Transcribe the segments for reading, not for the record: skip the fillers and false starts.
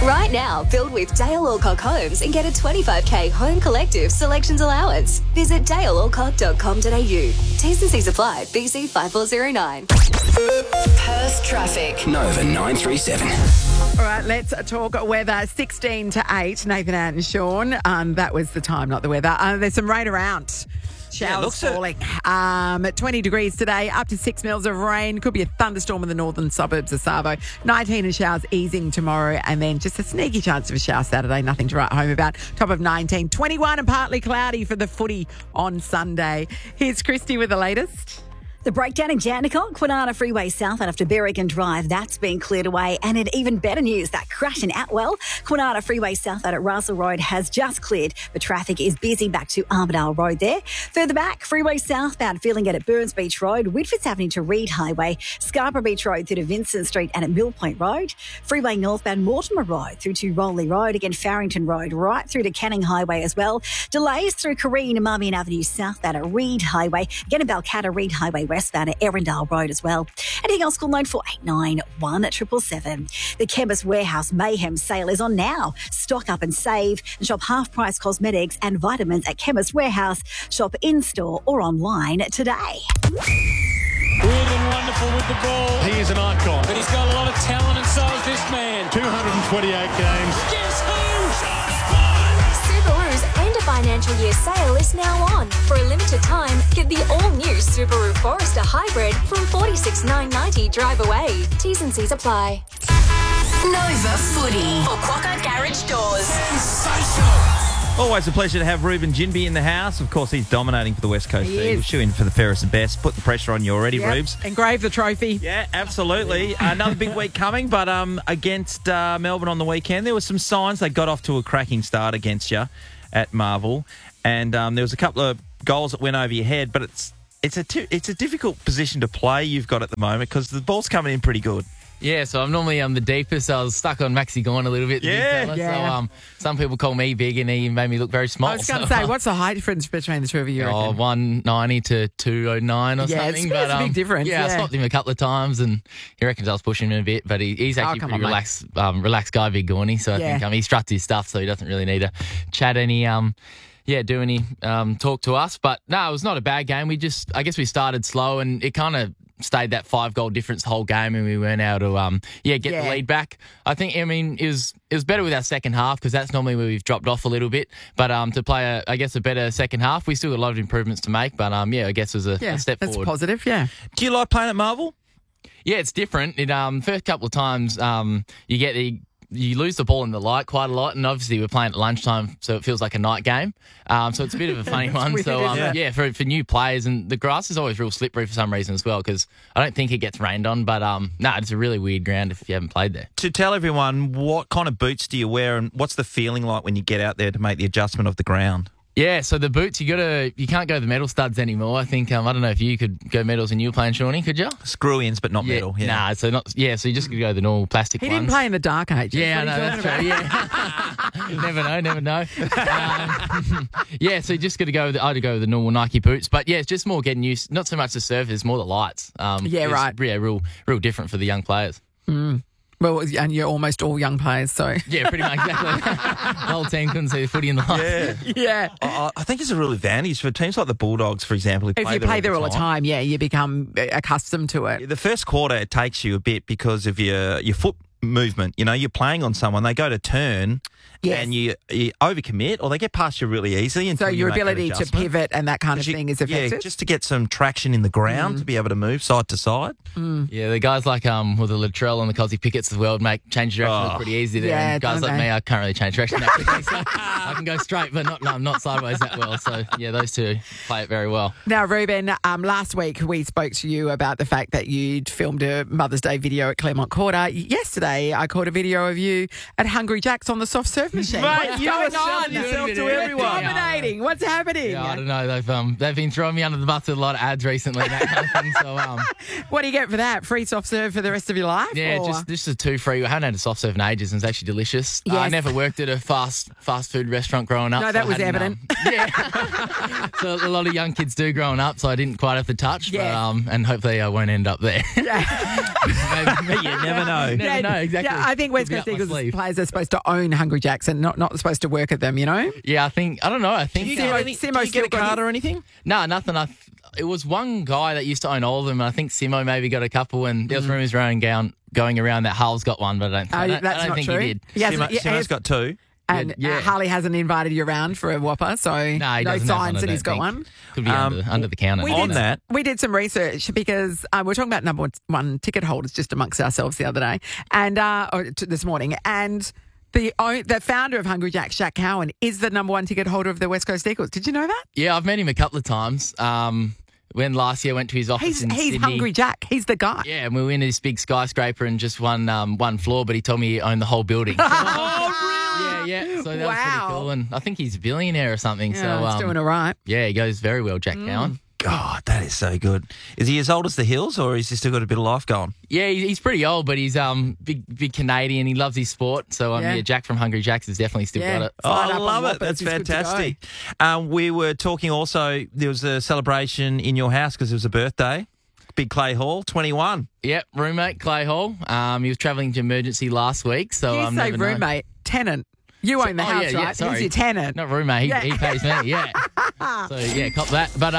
Right now, build with Dale Alcock Homes and get a 25k home collective selections allowance. Visit dalealcock.com.au. T's and C's apply. BC 5409. Perth traffic. Nova 937. All right, let's talk weather. 16 to 8, Nathan and Sean. That was the time, not the weather. There's some rain around. Showers falling. 20 degrees today, up to 6 mils of rain. Could be a thunderstorm in the northern suburbs of Savo. 19 and showers easing tomorrow, and then just a sneaky chance of a shower Saturday. Nothing to write home about. Top of 19. 21 and partly cloudy for the footy on Sunday. Here's Christy with the latest. The breakdown in Jandakot, Kwinana Freeway South out of Berrigan Drive, that's been cleared away. And in even better news, that crash in Atwell, Kwinana Freeway South out at Russell Road has just cleared, but traffic is busy back to Armidale Road there. Further back, Freeway southbound feeling it at Burns Beach Road, Whitfords Avenue to Reed Highway, Scarborough Beach Road through to Vincent Street and at Mill Point Road, Freeway northbound Mortimer Road through to Rowley Road, again Farrington Road right through to Canning Highway as well. Delays through Careen and Marmion Avenue southbound at Reed Highway, again at Balcatta Reed Highway westbound at Erindale Road as well. Anything else, call 9489 1777. The Chemist Warehouse Mayhem sale is on now. Stock up and save and shop half-price cosmetics and vitamins at Chemist Warehouse. Shop in-store or online today. More than wonderful with the ball. He is an icon. But he's got a lot of talent, and so is this man. 228 games. Guess who? Subaru's end of financial year sale is now on. For a limited time, get the all-new Subaru Forester Hybrid from $46,990 drive away. T's and C's apply. Nova Footy for Quokka Garage Doors. Always a pleasure to have Ruben Ginby in the house. Of course, he's dominating for the West Coast He team. is. We'll shoe in for the fairest and best. Put the pressure on you already, Rubes. Engrave the trophy. Yeah, absolutely. Another big week coming, but against Melbourne on the weekend, there were some signs they got off to a cracking start against you at Marvel, and there was a couple of goals that went over your head, but it's a difficult position to play you've got at the moment because the ball's coming in pretty good. Yeah, so I'm normally the deepest. So I was stuck on Maxi Gawn a little bit. Yeah. So some people call me big, and he made me look very small. I was going to say, what's the height difference between the two of you? Oh, 190 to 209 or something. It's a big difference. Yeah, I stopped him a couple of times, and he reckons I was pushing him a bit, but he's actually pretty relaxed guy, Big Gawny. So I think he struts his stuff, so he doesn't really need to chat any. Do any talk to us. But no, it was not a bad game. I guess we started slow, and it kind of stayed that 5-goal difference the whole game, and we weren't able to get the lead back. I think, it was better with our second half because that's normally where we've dropped off a little bit. But to play a better second half, we still got a lot of improvements to make. But I guess it was a step forward. That's positive. Yeah. Do you like playing at Marvel? Yeah, it's different. First couple of times you lose the ball in the light quite a lot, and obviously we're playing at lunchtime, so it feels like a night game. So it's a bit of a funny one. Weird, For new players, and the grass is always real slippery for some reason as well, because I don't think it gets rained on. But it's a really weird ground if you haven't played there. To tell everyone, what kind of boots do you wear, and what's the feeling like when you get out there to make the adjustment of the ground? Yeah, so the boots, you can't go the metal studs anymore. I think I don't know if you could go metals and you were playing, Shawnee, could you? Screw-ins, but not metal. Yeah. Nah, so you just could go the normal plastic ones. He didn't play in the dark ages. Yeah, I know, that's true. Yeah, never know. So you just got to go. I'd go with the normal Nike boots, but yeah, it's just more getting used. Not so much the surface, more the lights. Right. Yeah, real different for the young players. Mm. Well, and you're almost all young players, so... Yeah, pretty much, exactly. The whole team couldn't see the footy in the lights. Yeah. I think it's a real advantage for teams like the Bulldogs, for example. If you play there all the time, you become accustomed to it. The first quarter, it takes you a bit because of your foot movement. You're playing on someone, they go to turn... Yes. And you overcommit, or they get past you really easily. So your ability to pivot and that kind of thing is effective? Yeah, just to get some traction in the ground, to be able to move side to side. Mm. Yeah, the guys like the Latrell and the Cosy Picketts of the world change direction look pretty easy there. Yeah, and guys like me, I can't really change direction that quickly, so I can go straight, but not sideways that well. So, yeah, those two play it very well. Now, Ruben, last week we spoke to you about the fact that you'd filmed a Mother's Day video at Claremont Quarter. Yesterday, I caught a video of you at Hungry Jack's on the soft serve machine? Mate, What's you going are selling on? yourself to You're everyone. dominating. What's happening? Yeah, I don't know. They've been throwing me under the bus with a lot of ads recently, that kind of thing. So What do you get for that? Free soft serve for the rest of your life? yeah, or? just a 2 free. I haven't had a soft serve in ages, and it's actually delicious. I Yes. never worked at a fast food restaurant growing up. No, so that I was hadn't, evident. Yeah. So a lot of young kids do growing up, so I didn't quite have the touch. Yeah. But, and hopefully I won't end up there. But you never know. Never know, exactly. Yeah, I think West Could be Coast up my Eagles sleeve. players are supposed to own Hungry Jacks and not supposed to work at them, you know? Yeah, I don't know. I think Do you get Simo a still got card his- or anything? no, nothing. It was one guy that used to own all of them, and I think Simo maybe got a couple, and there was rumours going around that Hull's got one, but I don't That's not think true. he did. He hasn't- Simo's got 2. And Yeah. Harley hasn't invited you around for a Whopper, so No, he no doesn't have signs one, I that he's don't got think. one. Could be under the counter. We On did, that- we did some research because we're talking about number one ticket holders just amongst ourselves the other day and this morning. And the founder of Hungry Jack's, Jack Cowan, is the number one ticket holder of the West Coast Eagles. Did you know that? Yeah, I've met him a couple of times. When last year I went to his office in He's Sydney. Hungry Jack. He's the guy. Yeah, and we were in this big skyscraper and just one floor, but he told me he owned the whole building. Yeah. So that was Wow. pretty cool. And I think he's a billionaire or something. Yeah, he's so doing all right. yeah, he goes very well, Jack Cowan. God, that is so good. Is he as old as the Hills, or has he still got a bit of life going? Yeah, he's pretty old, but he's big Canadian. He loves his sport. So Yeah. Jack from Hungry Jack's has definitely still got it. Oh, Fired I up on love it. Whoppers. That's He's good to go. fantastic. We were talking also, there was a celebration in your house because it was a birthday. Big Clay Hall, 21. Yep, roommate Clay Hall. He was travelling to emergency last week, so You say never know. roommate, tenant. You own the house, yeah, right? sorry. He's your tenant. Not roommate. He pays me. Yeah. So yeah, cop that. But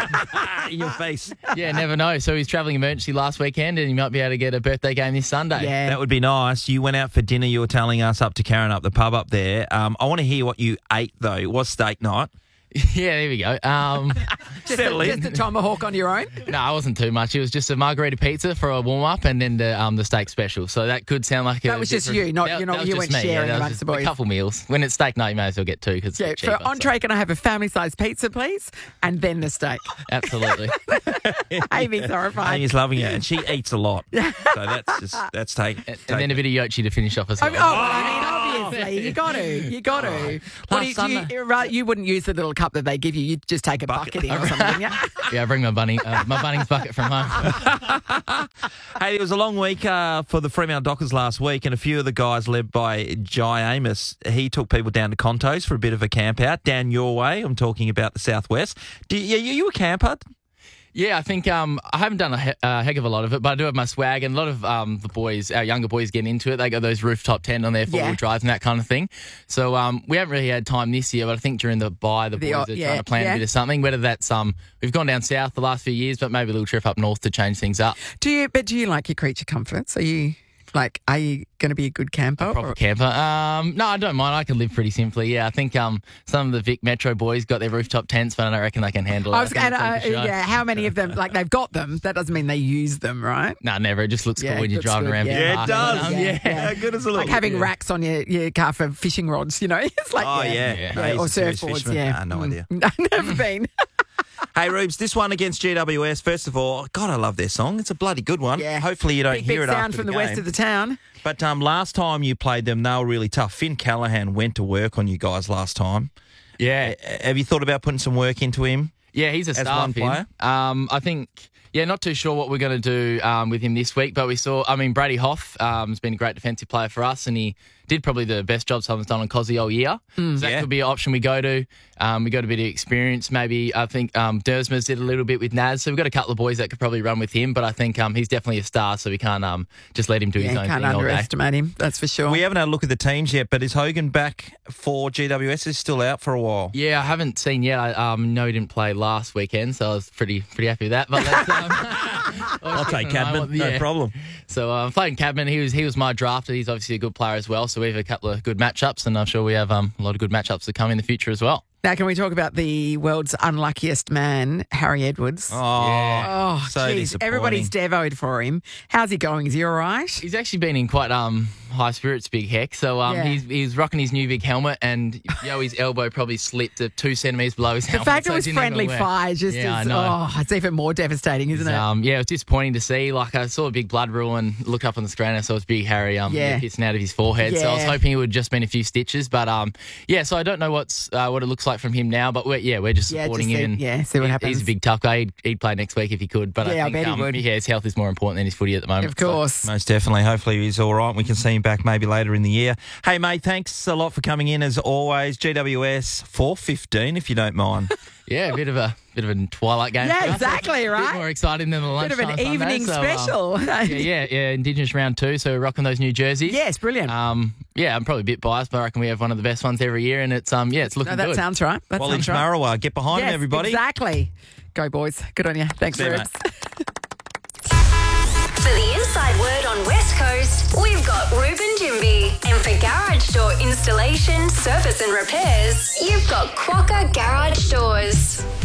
In your face. yeah, never know. So he's travelling emergency last weekend, and he might be able to get a birthday game this Sunday. Yeah. That would be nice. You went out for dinner, you were telling us, up to Karen, up the pub up there. I want to hear what you ate, though. It was steak night. Yeah, there we go. Just Settle in. a tomahawk on your own. No, it wasn't too much. It was just a margarita pizza for a warm up, and then the steak special. So that could sound like That was just you, not you that was you just weren't me. sharing that was amongst just the boys. A couple meals. When it's steak night, you may as well get 2 because Yeah, it's cheaper. for entree, can I have a family-sized pizza, please? And then the steak. Absolutely. Amy's horrified. Amy's loving it, and she eats a lot. So that's taken. And then a bit of yochi to finish off as I well. mean, obviously, you got to. What Last do you wouldn't use the little cup that they give you. You'd just take a bucket in or something, wouldn't you? Yeah, I bring my Bunnings bucket from home. Hey, it was a long week for the Fremantle Dockers last week, and a few of the guys led by Jai Amos, he took people down to Contos for a bit of a camp out down your way. I'm talking about the southwest. You a camper? Yeah, I think I haven't done a heck of a lot of it, but I do have my swag, and a lot of the boys, our younger boys, get into it. They got those rooftop tent on their four-wheel drives and that kind of thing. So we haven't really had time this year, but I think during the boys are trying to plan a bit of something. Whether that's we've gone down south the last few years, but maybe a little trip up north to change things up. Do you like your creature comforts? Are you going to be a good camper? Proper camper. No, I don't mind. I can live pretty simply. Yeah, I think some of the Vic Metro boys got their rooftop tents, but I don't reckon they can handle it. How many of them? Like they've got them. That doesn't mean they use them, right? No, never. It just looks cool when you're looks driving good, around. yeah. Big It park. does. But, How good is it? Like having racks on your car for fishing rods, you know? It's like Oh, yeah. No, or he's a serious surfboards, fisherman. yeah. No idea. Never been. Hey, Rubes, this one against GWS, first of all, God, I love their song. It's a bloody good one. Yeah. Hopefully you don't Big hear it sound after from the the west game. of the town. But last time you played them, they were really tough. Finn Callahan went to work on you guys last time. Yeah. Have you thought about putting some work into him? Yeah, he's a As star one Finn. player? I think, not too sure what we're going to do with him this week, but Brady Hoff has been a great defensive player for us, and he did probably the best job someone's done on Cozzy all year. So that could be an option we go to. We got a bit of experience. Maybe I think Dersmers did a little bit with Naz, so we've got a couple of boys that could probably run with him, but I think he's definitely a star, so we can't just let him do his own Can't thing all day. underestimate him, that's for sure. We haven't had a look at the teams yet, but is Hogan back for GWS? Is still out for a while? Yeah, I haven't seen yet. I know he didn't play last weekend, so I was pretty happy with that. But let's, I'll take Cadman, no problem. So I'm playing Cadman. He was my drafter. He's obviously a good player as well. So we have a couple of good matchups, and I'm sure we have a lot of good matchups to come in the future as well. Now, can we talk about the world's unluckiest man, Harry Edwards? Oh, so geez. disappointing. Everybody's devoed for him. How's he going? Is he all right? He's actually been in quite high spirits, Big Heck. So he's rocking his new big helmet, and his elbow probably slipped to 2 centimetres below his helmet. The fact so it was friendly fire I know. It's even more devastating, isn't it? It was disappointing to see. Like, I saw a big blood rule and looked up on the screen and I saw it's Big Harry pissing out of his forehead. Yeah. So I was hoping it would just been a few stitches. But, so I don't know what it looks like from him now. But we're just supporting him. See what happens. He's a big tough guy. He'd play next week if he could. But I bet he would. Yeah, his health is more important than his footy at the moment. Of course. So. Most definitely. Hopefully he's all right. We can see him back maybe later in the year. Hey, mate, thanks a lot for coming in as always. GWS 4:15, if you don't mind. Yeah, a bit of a twilight game. Yeah, exactly, right? A bit more exciting than the lunchtime. Bit of an evening special. Indigenous round 2, so we're rocking those new jerseys. Yes, brilliant. I'm probably a bit biased, but I reckon we have one of the best ones every year, and it's looking good. That sounds right. Wallage Marawa, get behind him, everybody. Exactly. Go, boys. Good on you. Thanks, Rubes. For the inside word on West Coast, we've got Ruben Jimby. And for garage door installation, service and repairs, you've got Quokka Garage Doors.